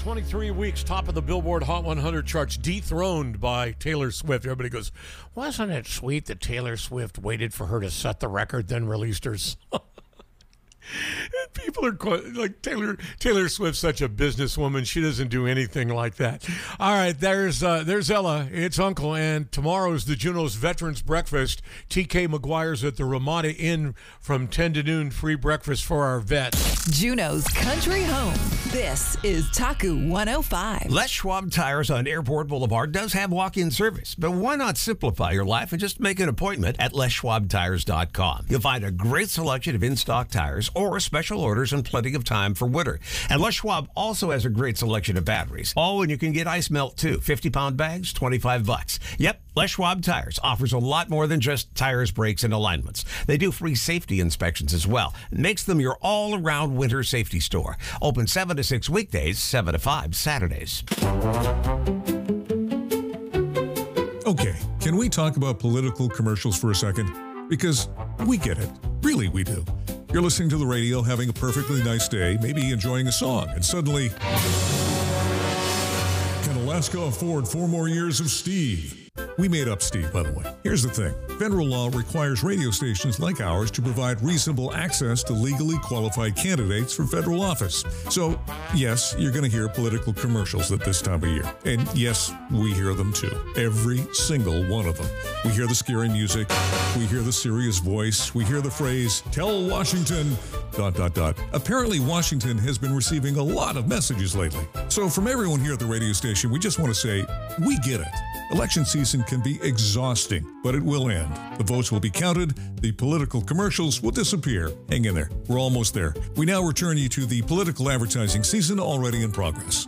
23 weeks top of the Billboard Hot 100 charts, dethroned by Taylor Swift. Everybody goes, wasn't it sweet that Taylor Swift waited for her to set the record, then released her song? And people are like, Taylor Swift's such a businesswoman. She doesn't do anything like that. All right, there's Ella. It's Uncle, and tomorrow's the Junos Veterans Breakfast. TK McGuire's at the Ramada Inn from 10 to noon. Free breakfast for our vets. Juno's Country Home. This is Taku 105. Les Schwab Tires on Airport Boulevard does have walk-in service, but why not simplify your life and just make an appointment at LesSchwabTires.com. You'll find a great selection of in-stock tires or special orders and plenty of time for winter. And Les Schwab also has a great selection of batteries. Oh, and you can get ice melt too. 50-pound bags, $25. Yep, Les Schwab Tires offers a lot more than just tires, brakes, and alignments. They do free safety inspections as well. It makes them your all-around winter safety store. Open 7 to 6 weekdays, 7 to 5 Saturdays. Okay, can we talk about political commercials for a second? Because we get it. Really, we do. You're listening to the radio, having a perfectly nice day, maybe enjoying a song, and suddenly, can Alaska afford 4 more years of Steve? We made up Steve, by the way. Here's the thing. Federal law requires radio stations like ours to provide reasonable access to legally qualified candidates for federal office. So, yes, you're going to hear political commercials at this time of year. And yes, we hear them too. Every single one of them. We hear the scary music. We hear the serious voice. We hear the phrase, tell Washington, ... Apparently, Washington has been receiving a lot of messages lately. So from everyone here at the radio station, we just want to say, we get it. Election season can be exhausting, but it will end. The votes will be counted. The political commercials will disappear. Hang in there. We're almost there. We now return you to the political advertising season already in progress.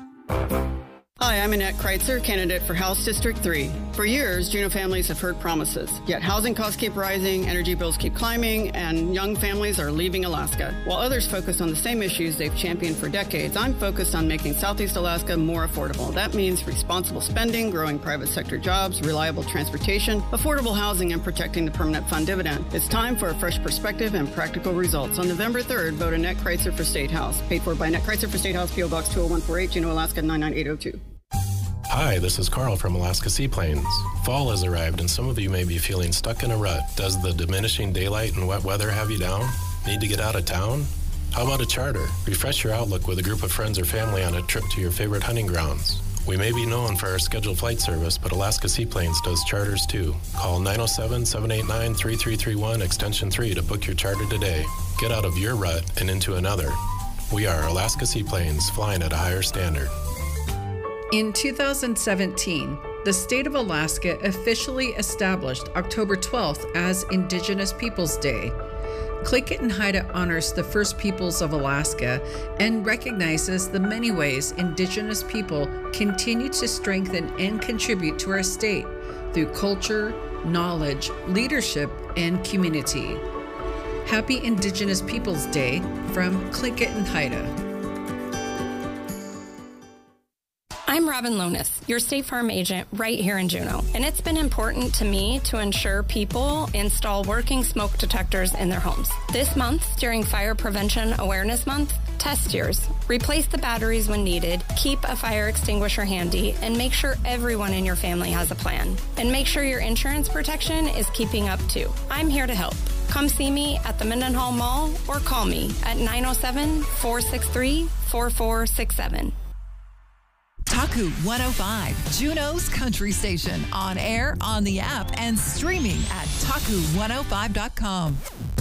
Hi, I'm Annette Kreitzer, candidate for House District 3. For years, Juneau families have heard promises. Yet housing costs keep rising, energy bills keep climbing, and young families are leaving Alaska. While others focus on the same issues they've championed for decades, I'm focused on making Southeast Alaska more affordable. That means responsible spending, growing private sector jobs, reliable transportation, affordable housing, and protecting the permanent fund dividend. It's time for a fresh perspective and practical results. On November 3rd, vote Annette Kreitzer for State House. Paid for by Annette Kreitzer for State House, P.O. Box 20148, Juneau, Alaska 99802. Hi, this is Carl from Alaska Seaplanes. Fall has arrived and some of you may be feeling stuck in a rut. Does the diminishing daylight and wet weather have you down? Need to get out of town? How about a charter? Refresh your outlook with a group of friends or family on a trip to your favorite hunting grounds. We may be known for our scheduled flight service, but Alaska Seaplanes does charters too. Call 907-789-3331 extension 3 to book your charter today. Get out of your rut and into another. We are Alaska Seaplanes, flying at a higher standard. In 2017, the state of Alaska officially established October 12th as Indigenous Peoples Day. Click It and Haida honors the First Peoples of Alaska and recognizes the many ways Indigenous people continue to strengthen and contribute to our state through culture, knowledge, leadership, and community. Happy Indigenous Peoples Day from Click It and Haida. I'm Robin Lonis, your State Farm agent right here in Juneau, and it's been important to me to ensure people install working smoke detectors in their homes. This month, during Fire Prevention Awareness Month, test yours, replace the batteries when needed, keep a fire extinguisher handy, and make sure everyone in your family has a plan. And make sure your insurance protection is keeping up too. I'm here to help. Come see me at the Mendenhall Mall or call me at 907-463-4467. Taku 105, Juneau's country station, on air, on the app, and streaming at Taku105.com.